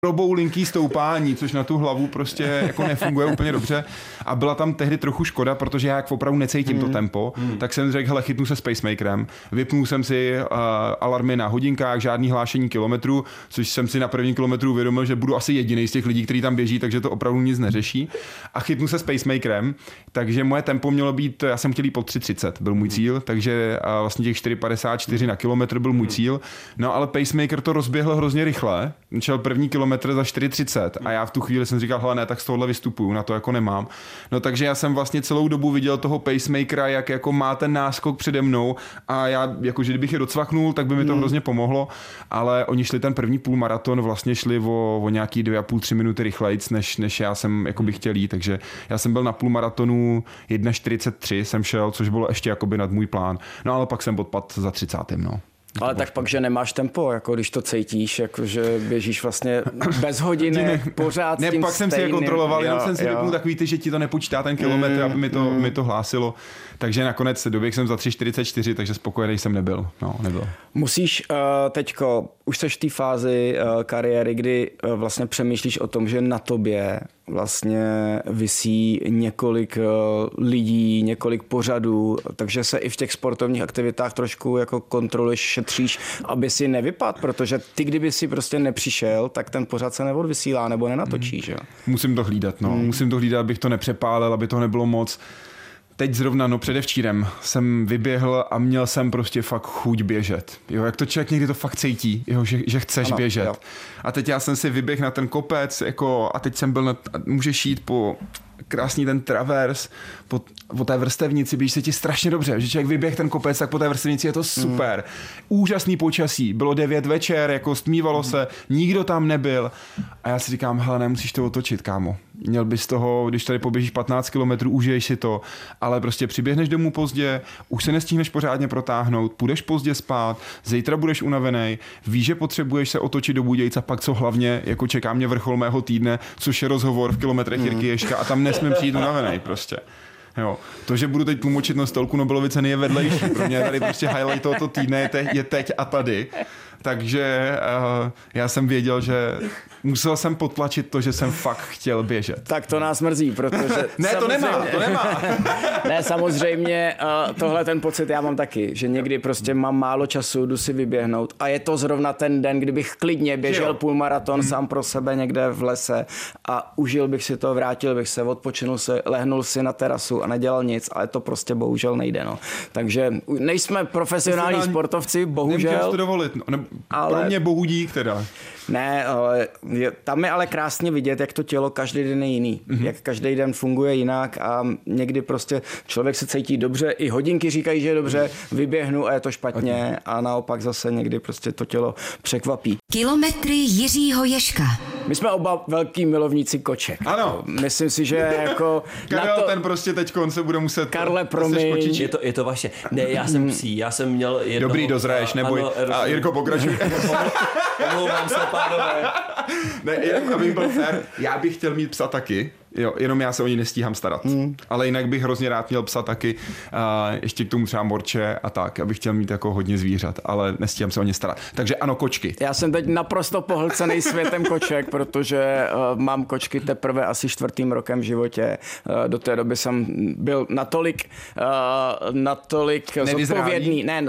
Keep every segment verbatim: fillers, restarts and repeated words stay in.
proboulinký stoupání, což na tu hlavu prostě jako nefunguje úplně dobře. A byla tam tehdy trochu škoda, protože já jak opravdu necítím mm. to tempo, mm. tak jsem řekl, hele, chytnu se s pacemakerem, vypnul jsem si uh, alarmy na hodinkách, žádný hlášení kilometrů, což jsem si na první kilometru uvědomil, že budu asi jediný z těch lidí, kteří tam běží, takže to opravdu nic neřeší. A chytnu se s pacemakerem, takže moje tempo mělo být, já jsem chtěl jít po tři třicet, byl můj cíl, takže uh, vlastně těch čtyři padesát čtyři na kilometr byl můj cíl. No ale pacemaker to rozběhl hrozně rychle, šel první kilometr za čtyři třicet a já v tu chvíli jsem říkal, hele ne, tak z tohohle vystupuju, na to jako nemám. No takže já jsem vlastně celou dobu viděl toho pacemakera, jak jako má ten náskok přede mnou a já, jakože kdybych je docvaknul, tak by mi to hrozně pomohlo, ale oni šli ten první půlmaraton, vlastně šli o, o nějaký dvě a půl, tři minuty rychlejc, než, než já jsem jako bych chtěl jít, takže já jsem byl na půlmaratonu jedna čtyřicet tři jsem šel, což bylo ještě jakoby nad můj plán. No ale pak jsem odpadl za třicátým no. Ale tak pak, že nemáš tempo, jako když to cítíš, jako že běžíš vlastně bez hodinek, pořád ne, s tím pak stejným. jsem si je kontroloval, jenom jsem si vypnul takový ty, že ti to nepočítá ten kilometr, mm, aby mi to, mm. mi to hlásilo. Takže nakonec doběh jsem za tři čtyřicet čtyři, takže spokojený jsem nebyl. No, nebyl. Musíš uh, teďko, už seš v té fázi uh, kariéry, kdy uh, vlastně přemýšlíš o tom, že na tobě vlastně visí několik uh, lidí, několik pořadů, takže se i v těch sportovních aktivitách trošku jako kontroluješ, šetříš, aby si nevypadl, protože ty, kdyby si prostě nepřišel, tak ten pořad se neodvysílá nebo nenatočí, mm. že? Musím to hlídat, no. Mm. Musím to hlídat, abych to nepřepálil, aby to nebylo moc. Teď zrovna, no předevčírem jsem vyběhl a měl jsem prostě fakt chuť běžet. Jo, jak to člověk někdy to fakt cítí, jo, že, že chceš ano, běžet. Jo. A teď já jsem si vyběhl na ten kopec jako, a teď jsem byl na, můžeš jít po krásný ten travers, po, po té vrstevnici, běží se ti strašně dobře, že člověk vyběh ten kopec, tak po té vrstevnici je to super. Mm. Úžasný počasí, bylo devět večer, jako stmívalo mm. se, nikdo tam nebyl. A já si říkám, hele, nemusíš to otočit, kámo. Měl bys toho, když tady poběžíš patnáct kilometrů, užiješ si to, ale prostě přiběhneš domů pozdě, už se nestihneš pořádně protáhnout, půjdeš pozdě spát, zítra budeš unavený, víš, že potřebuješ se otočit do Budějca, pak co hlavně, jako čeká mě vrchol mého týdne, což je rozhovor v kilometrech mm. Jirky Ježka a tam nesmím přijít unavený prostě. Jo. To, že budu teď tlumočit na stolku Nobelovy ceny je vedlejší. Pro mě tady prostě highlight tohoto týdne je, te, je teď a tady. Takže uh, já jsem věděl, že musel jsem potlačit to, že jsem fakt chtěl běžet. Tak to nás mrzí, protože... ne, to nemá, to nemá. Ne, samozřejmě uh, tohle ten pocit já mám taky, že někdy prostě mám málo času, jdu si vyběhnout a je to zrovna ten den, kdybych klidně běžel půlmaraton mm. sám pro sebe někde v lese a užil bych si to, vrátil bych se, odpočinul se, lehnul si na terasu a nedělal nic, ale to prostě bohužel nejde, no. Takže nejsme profesionální Profesionální... sportovci, bohužel. Nemůžu to dovolit, no. Ale... Pro mě bohu dík teda. Ne, ale je, tam je ale krásně vidět, jak to tělo každý den je jiný. Mm-hmm. Jak každý den funguje jinak a někdy prostě člověk se cítí dobře, i hodinky říkají, že je dobře, vyběhnu a je to špatně a naopak zase někdy prostě to tělo překvapí. Kilometry Jiřího Ježka. My jsme oba velký milovníci koček. Ano. Myslím si, že jako... Karel to... ten prostě teďko se bude muset... Karle, promiň. Je to, je to vaše. Ne, já jsem psí, já jsem měl jednoho... Dobrý, dozraješ, neboj. Ano, a Jirko, pokračuj. Omlouvám se, pánové. Ne, jen abych byl fér, já bych chtěl mít psa taky, jo, jenom já se o ní nestíhám starat. Mm. Ale jinak bych hrozně rád měl psa taky, a ještě k tomu třeba morče a tak, abych chtěl mít jako hodně zvířat, ale nestíhám se o ně starat. Takže ano, kočky. Já jsem teď naprosto pohlcený světem koček, protože uh, mám kočky teprve asi čtvrtým rokem v životě. Uh, do té doby jsem byl natolik, uh, natolik zodpovědný. Ne,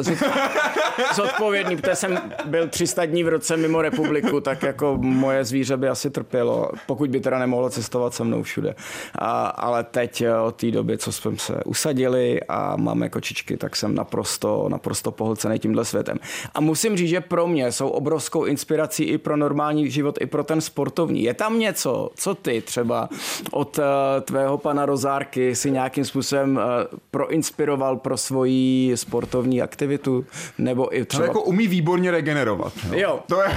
zodpovědný, protože jsem byl tři sta dní v roce mimo republiku, tak jako moje zvíře by asi trpělo, pokud by teda nemohlo cestovat se mnou všude. A, ale teď od té doby, co jsme se usadili a máme kočičky, tak jsem naprosto, naprosto pohlcený tímhle světem. A musím říct, že pro mě jsou obrovskou inspirací i pro normální život, i pro ten sportovní. Je tam něco, co ty třeba od uh, tvého pana Rozárky si nějakým způsobem uh, proinspiroval pro svoji sportovní aktivitu? Nebo i třeba... To jako umí výborně regenerovat. Jo. jo. To je...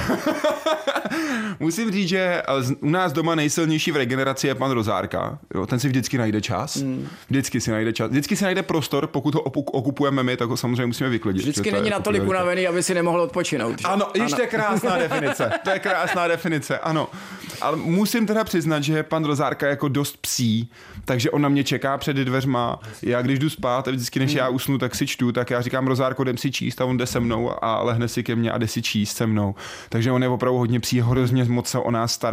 Musím říct, že u nás doma nejsilnější v regeneraci je pan Rozárka. Jo, ten si vždycky najde čas. Mm. Vždycky si najde čas. Vždycky si najde prostor, pokud ho okupujeme my, tak ho samozřejmě musíme vyklidit. Vždycky není jako natolik unavený, aby si nemohl odpočinout. Že? Ano, ještě ano. krásná definice. To je krásná definice, ano. Ale musím teda přiznat, že pan Rozárka je jako dost psí, takže on na mě čeká před dveřma. Já když jdu spát a vždycky než já usnu, tak si čtu, tak já říkám Rozárko, jdem si číst a on jde se mnou a lehne si ke mně a jde si číst se mnou. Takže on je opravdu hodně psí, hrozně moc se o nás stará.